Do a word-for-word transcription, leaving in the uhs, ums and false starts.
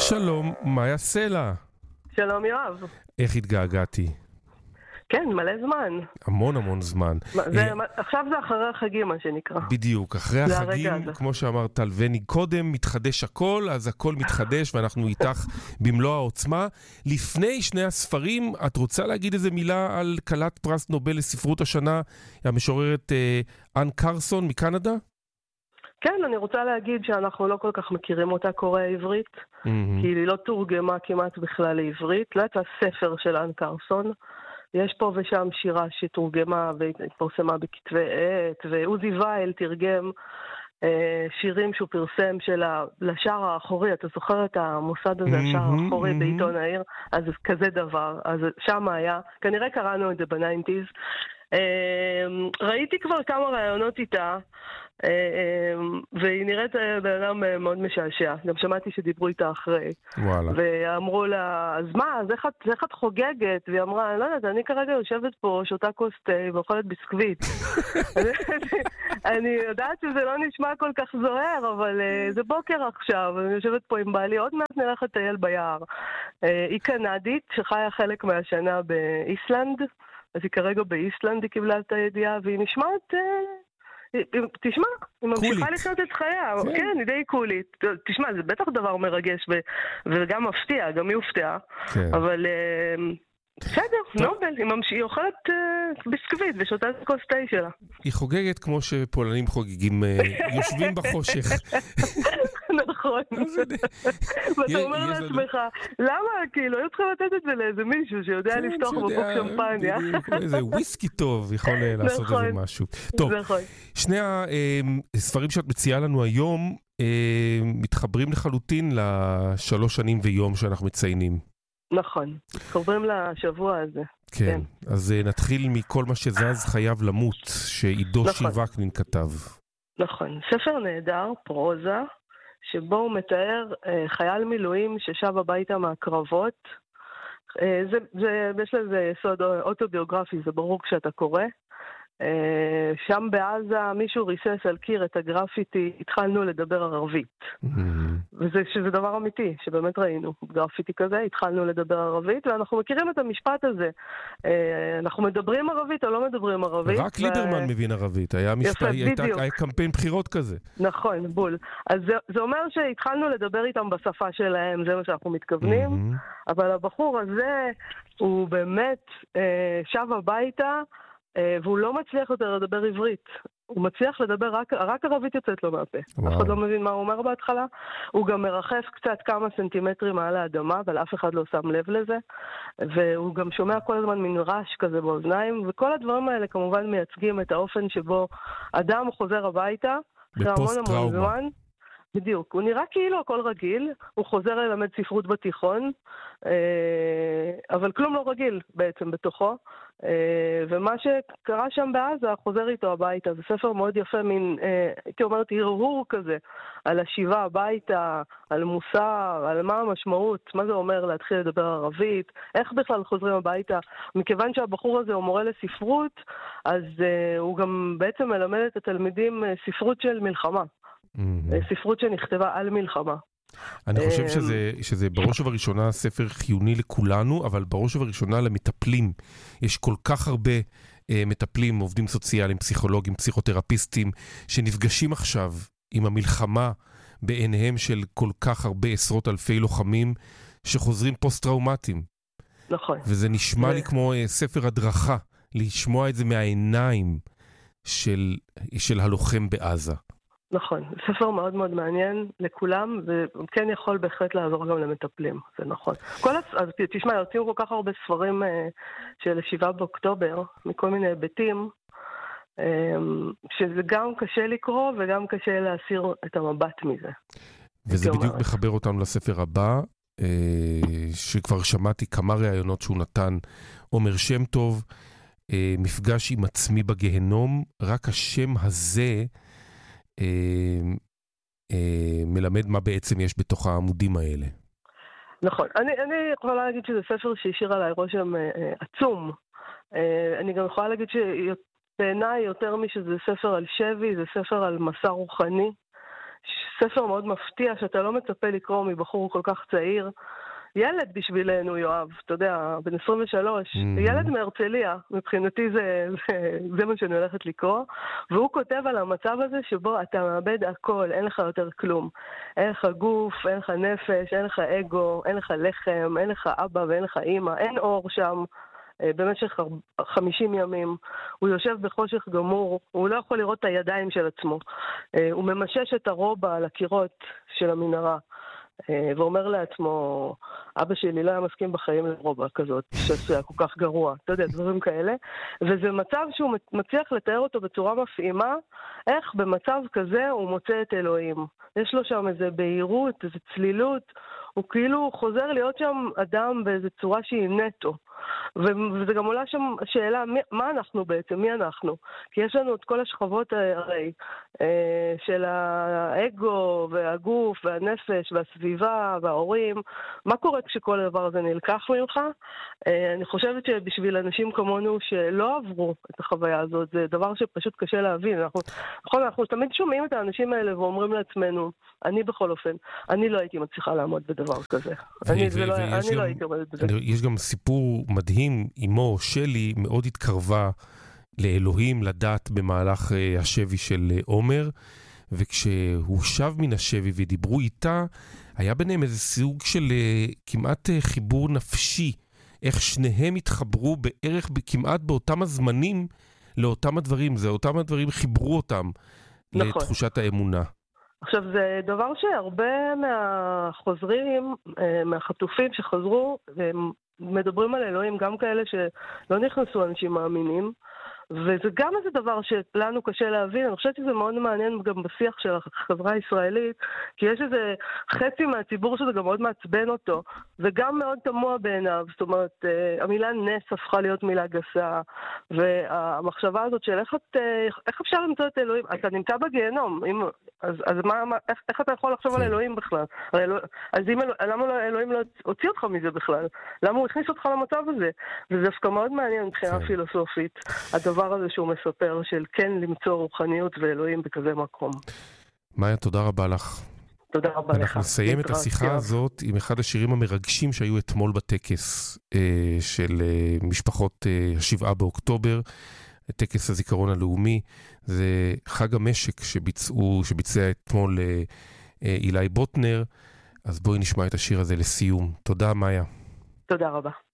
שלום, מאיה סלע. שלום יואב. איך התגעגעתי? כן, מלא זמן. המון המון זמן. זה, עכשיו זה אחרי החגים, מה שנקרא. בדיוק, אחרי החגים, כמו שאמרת טלווני קודם, מתחדש הכל, אז הכל מתחדש ואנחנו איתך במלוא העוצמה. לפני שני הספרים, את רוצה להגיד איזה מילה על כלת פרס נובל לספרות השנה, המשוררת אן קרסון מקנדה? כן, אני רוצה להגיד שאנחנו לא כל כך מכירים אותה קורא עברית, mm-hmm. כי היא לא תורגמה כמעט בכלל לעברית, לא הייתה ספר של אן קרסון, יש פה ושם שירה שתורגמה והתפרסמה בכתבי עת, ועוזי וייל תרגם אה, שירים שהוא פרסם של לשער האחורי, אתה זוכר את המוסד הזה, mm-hmm, השער האחורי mm-hmm. בעיתון העיר, אז כזה דבר, אז שם היה, כנראה קראנו את זה בניינטיז, אה, ראיתי כבר כמה רעיונות איתה, והיא נראית בן אדם מאוד משעשע. גם שמעתי שדיברו איתה אחרי. וואלה. ואמרו לה, אז מה, אז איך את, איך את חוגגת? והיא אמרה, לא יודעת, אני כרגע יושבת פה, שותה כוס תה ואוכלת ביסקוויט. אני יודעת שזה לא נשמע כל כך זוהר, אבל זה בוקר עכשיו, אני יושבת פה עם בעלי, עוד מעט נלך לטייל ביער. היא קנדית, שחיה חלק מהשנה באיסלנד, אז היא כרגע באיסלנד, היא קיבלה את הידיעה, והיא נשמעת... תשמע, היא ממשיכה לחיות את חייה, כן, היא די קולית. תשמע, זה בטח דבר מרגש וגם מפתיע, גם היא הופתעה, אבל בסדר, נובל, היא אוכלת ביסקוויט ושותה את כוס תה שלה. היא חוגגת כמו שפולנים חוגגים, יושבים בחושך. נכון. ואתה אומר לעצמך, למה? כאילו, היו צריכים לתת את זה לאיזה מישהו שיודע לפתוח בקוק שמפניה. איזה וויסקי טוב יכול לעשות איזה משהו. טוב, שני הספרים שאת מציעה לנו היום מתחברים לחלוטין לשלוש שנים ויום שאנחנו מציינים. נכון, קוראים לשבוע הזה. כן, אז נתחיל מכל מה שזז חייב למות, שעידו שיבקנין כתב. נכון, ספר נהדר, פרוזה, שבו הוא מתאר אה, חייל מילואים ששב הביתה מהקרבות. אה, זה, זה, יש לזה יסוד אוטוביוגרפי, זה ברור כשאתה קורא. אה, שם בעזה מישהו ריסס על קיר את הגרפיטי, התחלנו לדבר ערבית. Mm-hmm. וזה שזה דבר אמיתי, שבאמת ראינו גרפיטי כזה, התחלנו לדבר ערבית, ואנחנו מכירים את המשפט הזה. אה, אנחנו מדברים ערבית או לא מדברים ערבית. רק ו... ליברמן מבין ערבית, היה, משפט, הייתה, היה קמפיין בחירות כזה. נכון, בול. אז זה, זה אומר שהתחלנו לדבר איתם בשפה שלהם, זה מה שאנחנו מתכוונים, mm-hmm. אבל הבחור הזה הוא באמת אה, שב הביתה, והוא לא מצליח יותר לדבר עברית. הוא מצליח לדבר, רק, רק ערבית יוצאת לו מהפה. אף אחד לא מבין מה הוא אומר בהתחלה. הוא גם מרחף קצת כמה סנטימטרים מעל האדמה, אבל אף אחד לא שם לב לזה. והוא גם שומע כל הזמן מין רעש כזה באוזניים, וכל הדברים האלה כמובן מייצגים את האופן שבו אדם חוזר הביתה, בפוסט טראומה. בדיוק, הוא נראה כאילו הכל רגיל, הוא חוזר ללמד ספרות בתיכון, אבל כלום לא רגיל בעצם בתוכו, ומה שקרה שם בעזה חוזר איתו הביתה, זה ספר מאוד יפה, מין, הייתי אומרת, הרהור כזה, על השיבה הביתה, על מוסר, על מה המשמעות, מה זה אומר להתחיל לדבר ערבית, איך בכלל חוזרים הביתה, מכיוון שהבחור הזה הוא מורה לספרות, אז הוא גם בעצם מלמד את התלמידים ספרות של מלחמה. ספרות שנכתבה על מלחמה. אני חושב שזה, שזה בראש ובראשונה ספר חיוני לכולנו, אבל בראש ובראשונה למטפלים. יש כל כך הרבה מטפלים, עובדים סוציאליים, פסיכולוגים, פסיכותרפיסטים, שנפגשים עכשיו עם המלחמה בעיניהם של כל כך הרבה עשרות אלפי לוחמים שחוזרים פוסט-טראומטיים. נכון. וזה נשמע לי כמו ספר הדרכה, לשמוע את זה מהעיניים של, של הלוחם בעזה. נכון, ספר מאוד מאוד מעניין לכולם, וכן יכול בהחלט לעזור גם למטפלים, זה נכון. כל הס... אז תשמע, יוצאים כל כך הרבה ספרים אה, של שבעה באוקטובר, מכל מיני היבטים, אה, שזה גם קשה לקרוא וגם קשה להסיר את המבט מזה. וזה בדיוק אומרת. מחבר אותנו לספר הבא, אה, שכבר שמעתי כמה ראיונות שהוא נתן, עומר שם טוב, אה, מפגש עם עצמי בגהנום, רק השם הזה, אה, אה, מלמד מה בעצם יש בתוך העמודים האלה. נכון. אני, אני יכולה להגיד שזה ספר שהשאיר עליי רושם אה, עצום. אה, אני גם יכולה להגיד שבעיניי יותר משזה ספר על שבי, זה ספר על מסע רוחני. ספר מאוד מפתיע שאתה לא מצפה לקרוא מבחור כל כך צעיר. ילד בשבילנו, יואב, אתה יודע, בן עשרים ושלוש, mm-hmm. ילד מהרצליה, מבחינתי זה, זה, זה מה שאני הולכת לקרוא, והוא כותב על המצב הזה שבו אתה מאבד הכל, אין לך יותר כלום. אין לך גוף, אין לך נפש, אין לך אגו, אין לך לחם, אין לך אבא ואין לך אמא, אין אור שם. במשך חמישים ימים, הוא יושב בחושך גמור, הוא לא יכול לראות את הידיים של עצמו, הוא ממשש את הרובע על הקירות של המנהרה, ואומר לעצמו, אבא שלי לא היה מסכים בחיים לרובע כזאת, שזה כל כך גרוע, אתה יודע, דברים כאלה, וזה מצב שהוא מצליח לתאר אותו בצורה מפעימה, איך במצב כזה הוא מוצא את אלוהים. יש לו שם איזו בהירות, איזו צלילות, הוא כאילו חוזר להיות שם אדם באיזו צורה שהיא נטו. וזה גם עולה שם שאלה, מי, מה אנחנו בעצם? מי אנחנו? כי יש לנו את כל השכבות הרי, של האגו והגוף והנפש והסביבה וההורים. מה קורה כשכל הדבר הזה נלקח ממך? אני חושבת שבשביל אנשים כמונו שלא עברו את החוויה הזאת, זה דבר שפשוט קשה להבין. אנחנו, נכון, אנחנו תמיד שומעים את האנשים האלה ואומרים לעצמנו, אני בכל אופן, אני לא הייתי מצליחה לעמוד בדבר כזה. אני, לא, אני לא הייתי עומדת בזה. יש גם סיפור מדהים, אמו שלי מאוד התקרבה לאלוהים לדת במהלך השבי של עומר, וכשהוא שב מן השבי ודיברו איתה, היה ביניהם איזה סוג של כמעט חיבור נפשי, איך שניהם התחברו בערך כמעט באותם הזמנים לאותם הדברים, זה אותם הדברים חיברו אותם נכון. לתחושת האמונה. עכשיו, זה דבר שהרבה מהחוזרים, מהחטופים שחזרו, מדברים על אלוהים, גם כאלה שלא נכנסו אנשים מאמינים, וזה גם איזה דבר שלנו קשה להבין. אני חושבת שזה מאוד מעניין גם בשיח של החברה הישראלית, כי יש איזה חצי מהציבור שזה גם מאוד מעצבן אותו, וגם מאוד תמוה בעיניו. זאת אומרת, המילה נס הפכה להיות מילה גסה, והמחשבה הזאת של איך, את, איך אפשר למצוא את אלוהים? אתה נמצא בגיהנום, אם, אז, אז מה, מה, איך, איך אתה יכול לחשוב על אלוהים בכלל? אז אם, למה לא, אלוהים לא הוציא אותך מזה בכלל? למה הוא הכניס אותך למצב הזה? וזה דווקא מאוד מעניין מבחינה פילוסופית, הדבר הזה שהוא מספר של כן למצוא רוחניות ואלוהים בכזה מקום. מאיה, תודה רבה לך. תודה רבה לך. אנחנו נסיים את השיחה הזאת עם אחד השירים המרגשים שהיו אתמול בטקס אה, של אה, משפחות אה, השבעה באוקטובר, טקס הזיכרון הלאומי. זה חג המשק שביצעו, שביצע אתמול אה, אה, אילי בוטנר. אז בואי נשמע את השיר הזה לסיום. תודה, מאיה. תודה רבה.